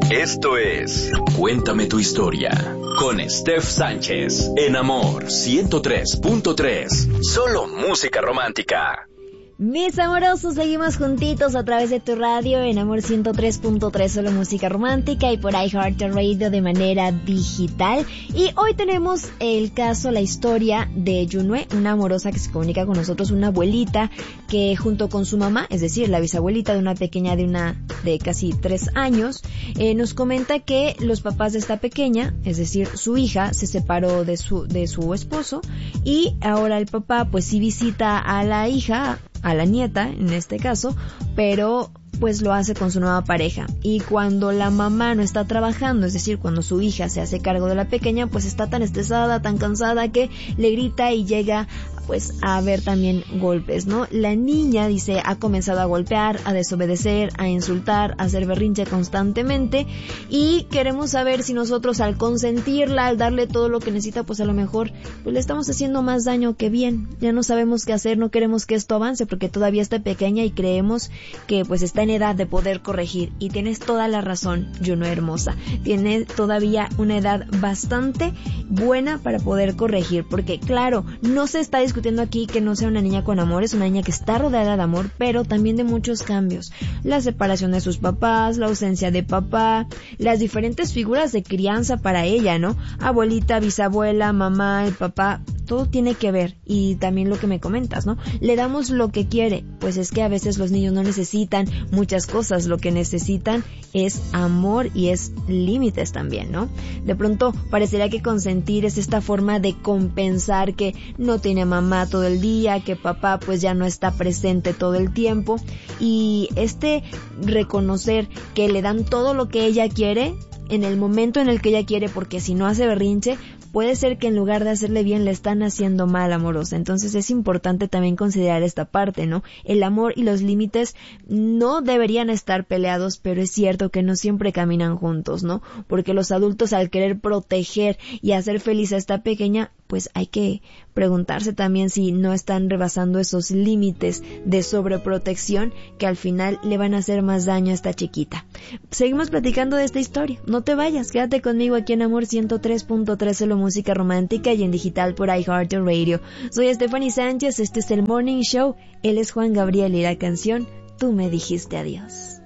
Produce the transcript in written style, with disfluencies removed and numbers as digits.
Esto es Cuéntame tu historia con Steph Sánchez en Amor 103.3. Solo música romántica. Mis amorosos, seguimos juntitos a través de tu radio en Amor 103.3, solo música romántica, y por iHeartRadio de manera digital. Y hoy tenemos el caso, la historia de Yunue, una amorosa que se comunica con nosotros, una abuelita que junto con su mamá, es decir, la bisabuelita de una pequeña de casi 3 años, nos comenta que los papás de esta pequeña, es decir, su hija, se separó de su esposo, y ahora el papá pues sí visita a la hija, a la nieta en este caso, pero pues lo hace con su nueva pareja. Y cuando la mamá no está trabajando, es decir, cuando su hija se hace cargo de la pequeña, pues está tan estresada, tan cansada que le grita y llega pues a haber también golpes, ¿no? La niña, dice, ha comenzado a golpear, a desobedecer, a insultar, a hacer berrinche constantemente, y queremos saber si nosotros al consentirla, al darle todo lo que necesita, pues a lo mejor pues le estamos haciendo más daño que bien. Ya no sabemos qué hacer, no queremos que esto avance porque todavía está pequeña y creemos que pues está en edad de poder corregir. Y tienes toda la razón, Juno hermosa, tiene todavía una edad bastante buena para poder corregir, porque claro, no se está discutiendo aquí que no sea una niña con amor, es una niña que está rodeada de amor, pero también de muchos cambios. La separación de sus papás, la ausencia de papá, las diferentes figuras de crianza para ella, ¿no? Abuelita, bisabuela, mamá, el papá, todo tiene que ver. Y también lo que me comentas, ¿no? Le damos lo que quiere, pues es que a veces los niños no necesitan muchas cosas, lo que necesitan es amor y es límites también, ¿no? De pronto parecería que consentir es esta forma de compensar que no tiene mamá todo el día, que papá pues ya no está presente todo el tiempo, y reconocer que le dan todo lo que ella quiere en el momento en el que ella quiere, porque si no hace berrinche, puede ser que en lugar de hacerle bien le están haciendo mal, amorosa. Entonces es importante también considerar esta parte, ¿no? El amor y los límites no deberían estar peleados, pero es cierto que no siempre caminan juntos, ¿no? Porque los adultos, al querer proteger y hacer feliz a esta pequeña, pues hay que preguntarse también si no están rebasando esos límites de sobreprotección que al final le van a hacer más daño a esta chiquita. Seguimos platicando de esta historia. No te vayas, quédate conmigo aquí en Amor 103.3, solo música romántica, y en digital por iHeartRadio. Soy Stephanie Sánchez, este es el Morning Show. Él es Juan Gabriel y la canción Tú me dijiste adiós.